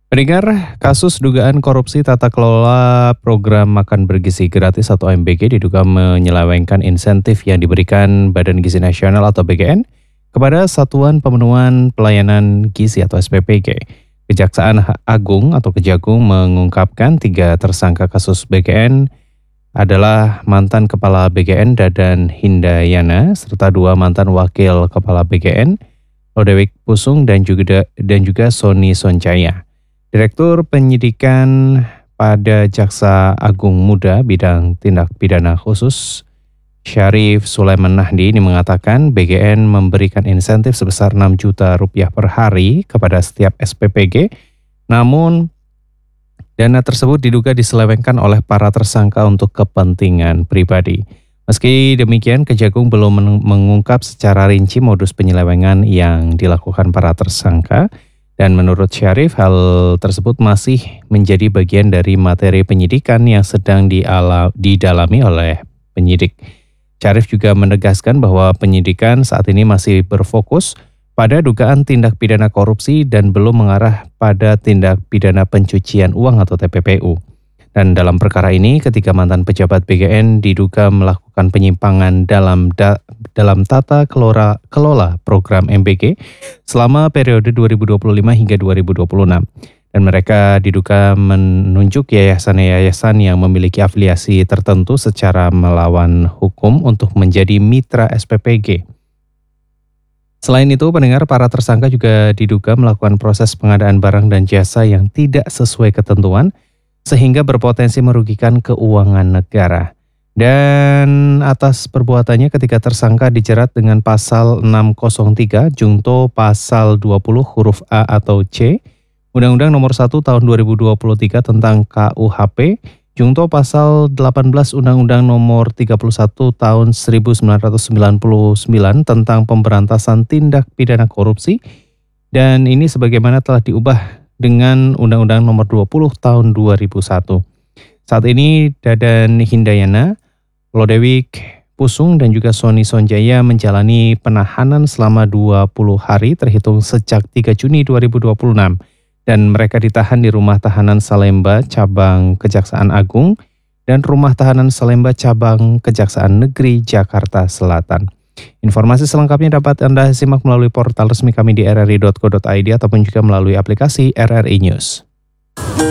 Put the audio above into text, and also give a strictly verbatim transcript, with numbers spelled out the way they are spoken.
Pendengar, kasus dugaan korupsi tata kelola program makan bergizi gratis atau M B G diduga menyelewengkan insentif yang diberikan Badan Gizi Nasional atau B G N kepada Satuan Pemenuhan Pelayanan Gizi atau S P P G. Kejaksaan Agung atau Kejagung mengungkapkan tiga tersangka kasus B G N adalah mantan Kepala B G N Dadan Hindayana serta dua mantan Wakil Kepala B G N Lodewijk Pusung dan juga dan juga Sony Soncaya. Direktur Penyidikan pada Jaksa Agung Muda Bidang Tindak Pidana Khusus Syarif Sulaiman Nahdi ini mengatakan B G N memberikan insentif sebesar enam juta rupiah per hari kepada setiap S P P G, namun dana tersebut diduga diselewengkan oleh para tersangka untuk kepentingan pribadi. Meski demikian, Kejagung belum mengungkap secara rinci modus penyelewengan yang dilakukan para tersangka. Dan menurut Syarif, hal tersebut masih menjadi bagian dari materi penyidikan yang sedang diala, didalami oleh penyidik. Syarif juga menegaskan bahwa penyidikan saat ini masih berfokus pada dugaan tindak pidana korupsi dan belum mengarah pada tindak pidana pencucian uang atau T P P U. Dan dalam perkara ini, ketiga mantan pejabat B G N diduga melakukan penyimpangan dalam da, dalam tata kelola, kelola program M B G selama periode dua ribu dua puluh lima hingga dua ribu dua puluh enam. Dan mereka diduga menunjuk yayasan-yayasan yang memiliki afiliasi tertentu secara melawan hukum untuk menjadi mitra S P P G. Selain itu, pendengar, para tersangka juga diduga melakukan proses pengadaan barang dan jasa yang tidak sesuai ketentuan, sehingga berpotensi merugikan keuangan negara. Dan atas perbuatannya ketika tersangka dijerat dengan pasal enam nol tiga Junto pasal dua puluh huruf A atau C, Undang-Undang Nomor satu Tahun dua ribu dua puluh tiga tentang K U H P, Junto pasal delapan belas Undang-Undang Nomor tiga puluh satu Tahun seribu sembilan ratus sembilan puluh sembilan tentang Pemberantasan Tindak Pidana Korupsi, dan ini sebagaimana telah diubah dengan Undang-Undang Nomor dua puluh Tahun dua ribu satu. Saat ini Dadan Hindayana, Lodewijk Pusung dan juga Sony Sonjaya menjalani penahanan selama dua puluh hari terhitung sejak tiga Juni dua ribu dua puluh enam dan mereka ditahan di Rumah Tahanan Salemba Cabang Kejaksaan Agung dan Rumah Tahanan Salemba Cabang Kejaksaan Negeri Jakarta Selatan. Informasi selengkapnya dapat Anda simak melalui portal resmi kami di r r i titik co titik i d ataupun juga melalui aplikasi R R I News.